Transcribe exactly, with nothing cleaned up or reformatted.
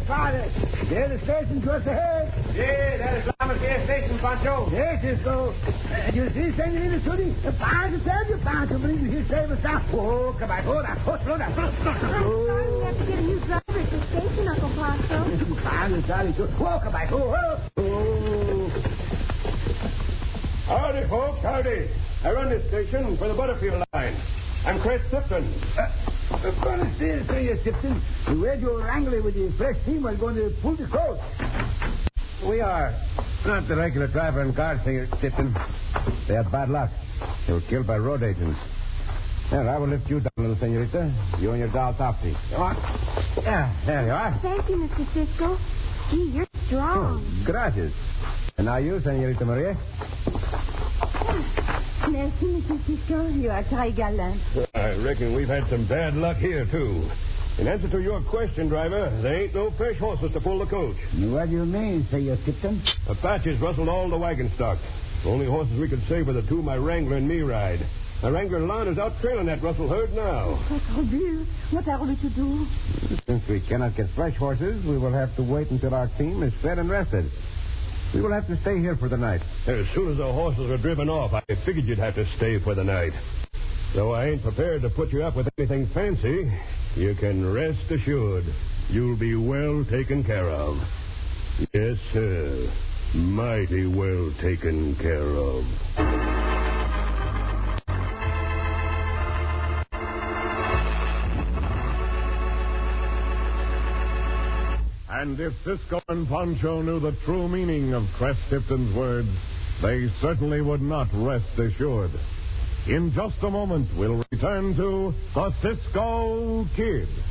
father. There's the station just ahead. Yeah, that is Lama's gas station, Pancho. Yes, Cisco. Uh, you see, Senorita Shooty? The Pancho tells you, Pancho believes his service now. Oh, come on. Hold on. Hold, slow down. Slow, slow, I'm sorry we have to get a new driver at the station, Uncle Pancho. Pancho, sorry. Oh, come on. Oh, oh. Oh. Howdy, folks. Howdy. I run this station for the Butterfield line. I'm Chris Tipton. Uh, I'm going to say to you, Tipton. You read your wrangler with the fresh team was going to pull the coach. We are. Not the regular driver and guard, Senor Tipton. They had bad luck. They were killed by road agents. Now, I will lift you down, little senorita. You and your doll, Topsy. Come on. Yeah, there you are. Thank you, Mister Cisco. Gee, you're strong. Oh, gracias. And now you, Senorita Maria. Merci, Mister Cisco. You are très galant. I reckon we've had some bad luck here, too. In answer to your question, driver, there ain't no fresh horses to pull the coach. What do you mean, Senor Tipton? Apaches rustled all the wagon stock. The only horses we could save were the two my Wrangler and me ride. My Wrangler Lon is out trailing that rustle herd now. Parbleu. What are we to do? Since we cannot get fresh horses, we will have to wait until our team is fed and rested. We will have to stay here for the night. As soon as the horses are driven off, I figured you'd have to stay for the night. Though I ain't prepared to put you up with anything fancy, you can rest assured you'll be well taken care of. Yes, sir. Mighty well taken care of. And if Cisco and Pancho knew the true meaning of Cress Tipton's words, they certainly would not rest assured. In just a moment, we'll return to the Cisco Kid.